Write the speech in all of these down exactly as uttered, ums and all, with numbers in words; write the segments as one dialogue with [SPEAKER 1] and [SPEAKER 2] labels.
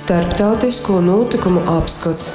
[SPEAKER 1] Starptautisko notikumu apskats.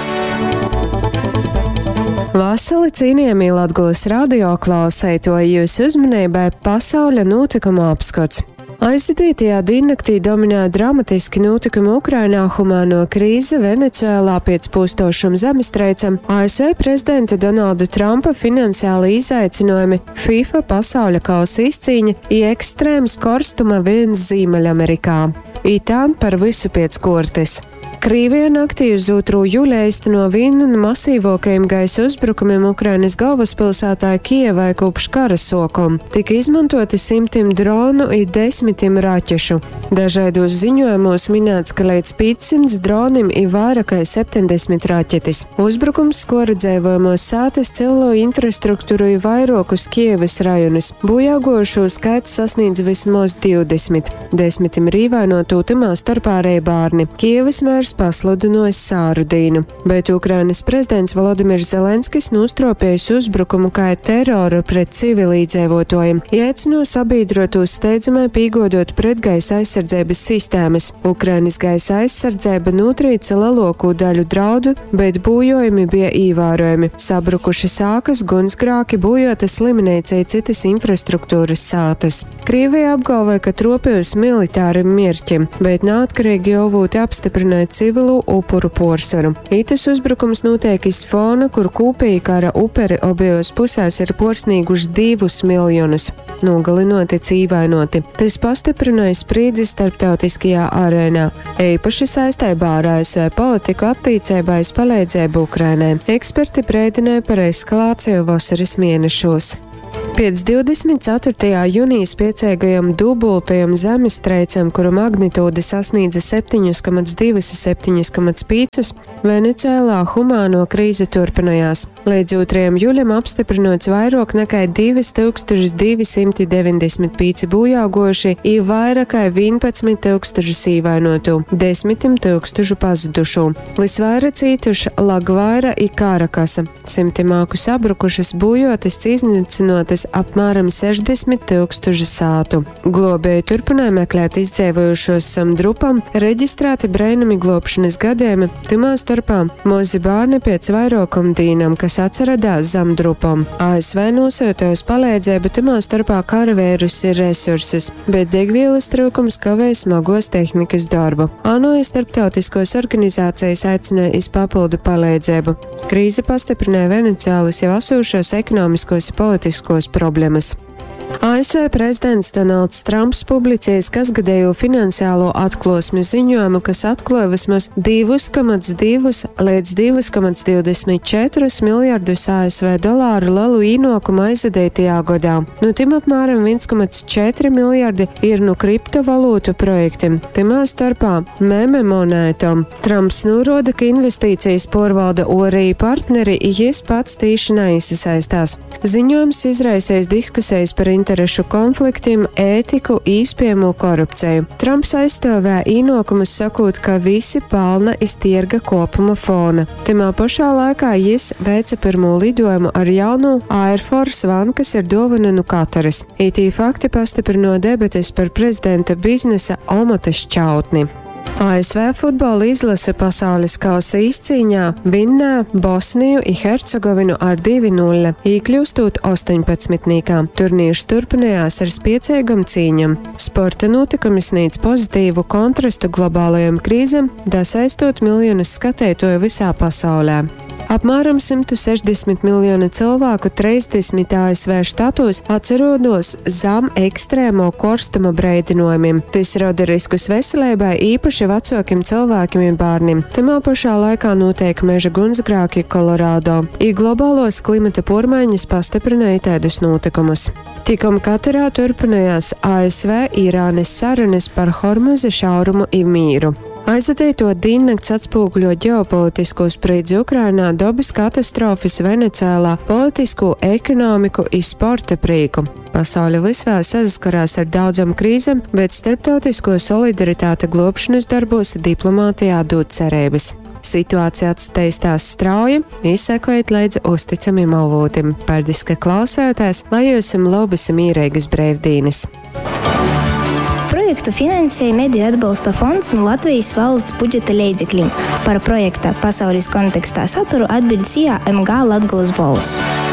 [SPEAKER 2] Vasali cienījamie Latgulas radio klausētoji, jūs uzmanībai pasaules notikumu apskats. Aizvadītajā diennaktī dominēja dramatiski notikumi Ukrainā, humāno krīze Venecuēlā pēc pūstošam zemestrīcam, A S V prezidenta Donalda Trumpa finansiāli izaicinājumi, FIFA pasaules kausa izcīņa un ekstrēms korstuma viļņs Ziemeļamerikā. Itān par visu pēc kortes. Krievija naktī uz otro jūliju īsteno vienu no masīvākajiem gaisa uzbrukumiem Ukrainas galvaspilsētā Kijevai kopš kara sākuma. Tika izmantoti simtiem dronu un desmitiem raķešu. Dažādos ziņojumos minēts, ka līdz piecsimt dronim ir vairāk kā septiņdesmit raķetes. Uzbrukums skora dzīvojamos sātas, civilo infrastruktūru un vairākus Kijevas rajonus. Bojāgojušo skaits sasniedz vismaz divdesmit. Desmitim ir ievainotu, tamā starpā arī bērni. Kijevas mērs pasludinājis sārudīnu, bet Ukrainas prezidents Volodimirs Zelenskis nostropējis uzbrukumu kā teroru pret civilīdzīvotājiem, aicino sabiedrotos steidzamai pīgodot pretgaisa aizsardzības sistēmas. Ukrainas gaisa aizsardzība notrīca lielāko daļu draudu, bet bojojumi bija ievērojami. Sabrukuši sākas, gunsgrāki, bojota slimnīca un citas infrastruktūras sātas. Krievija apgalvoja, ka tropējusi militārim mērķim, bet neatkarīgi avoti apstiprināja civilu upuru porsvaru. Itas uzbrukums notiek iz fona, kur kopīgi kara uperi objos pusēs ir porsnīguši divus miljonus. Nogalinoti, cīvainoti. Tas pastiprināja spriedzi starptautiskajā arēnā. Īpaši saistībā ar A S V politiku attīcībā uz palīdzību Ukrainai. Eksperti brēdināja par eskalāciju vasaras mēnešos. Pēc divdesmit ceturtajā jūnija spiecīgajam dubultajam zemestrīcam, kuru magnitūde sasniedza septiņi komats divi un septiņi komats pieci, Venecuēlā humāno krīze turpinājās. Līdz otrajam jūlijam apstiprinots vairāk nekā divas tūkstošas divi simti deviņdesmit pieci bojāgojuši un vairāk kā vienpadsmit tūkstoši ievainotu, desmitim tūkstošu pazudušu. Visvairāk cietuši Lagvaira un Karakasa. Simtimāku sabrukušas, bojotas, iznīcinotas apmēram sešdesmit tūkstoši sātu. Globēji turpināja meklēt izdzīvojušos samdrupam, reģistrēti brēnumi globšanas gadījumi, timā starpā mozi bērni pēc vairākam dīnam, kas atceradās zamdrupam. A S V nosūtīja uz palīdzību timā starpā karavērus ir resursus, bet degvielas trūkums kavē smagos tehnikas darbu. ANO starptautiskos organizācijas aicināja iz papildu palīdzību. Krīze pastiprināja Venecuēlas jau esošos ekonomiskos un politiskos problēmas. A S V prezidents Donalds Trumps publicējas kasgadējo finansiālo atklāsmi ziņojumu, kas atklāja vismaz divus komats divus līdz divus komats divdesmit četrus miljardus A S V dolāru lielu ienākumu aizvadītajā gadā. No tim apmēram viens komats četri miljardi ir no kriptovalūtu projektiem, timā starpā meme monētom. Trumps norāda, ka investīcijas pārvalda orī partneri, jis pats tīši neiesaistās. Ziņojums izraisīs diskusijas par interešu konfliktiem, ētiku, īspējamo korupciju. Trumps aizstāvēja ienākumus sakot, ka visi pelna iz tirga kopuma fona. Timā pašā laikā jis veica pirmo lidojumu ar jaunu Air Force One, kas ir dāvana no Kataras. Itī fakti pastiprino debates par prezidenta biznesa omota šķautni. A S V futbola izlase pasaules kausa izcīņā vinnēja Bosniju un Hercegovinu ar divi nulle, iekļūstot astoņpadsmitniekā. Turnīrs turpinājās ar spiecīgam cīņam. Sporta notikumi sniedz pozitīvu kontrastu globālajām krīzēm, dasaistot miljonus skatītāju visā pasaulē. Apmēram simt sešdesmit miljoni cilvēku trīsdesmit A S V štatos atcerodos zem ekstrēmo korstuma brēdinojumiem. Tas rada riskus veselībai, īpaši vecākiem cilvēkiem un bērniem. Timā pašā laikā notiek meža gunsgrāki Kolorādo. I globālos klimata pārmaiņas pastiprināja tādus notikumus. Tikam Katarā turpinājās A S V Irānas sarunas par Hormuza šaurumu un mīru. Aizvadīto diennakts atspūgļo ģeopolitisko spriedzi Ukrainā, dabas katastrofas Venecuēlā, politisko, ekonomiku un sporta prīku. Pasaule visvēl saskarās ar daudzām krīzēm, bet starptautisko solidaritāte globšanas darbos diplomātijā dod cerības. Situācija attīstās strauji, izsekojot līdzi uzticamiem avotiem. Paldies, ka klausāties, lai jūs labas mīrīgas brīvdienas!
[SPEAKER 3] Projektu finansēja Mediju atbalsta fonds no Latvijas valsts budžeta līdzekļiem. Par projekta pasaules kontekstā saturu atbild C I A M G Latgolas balss.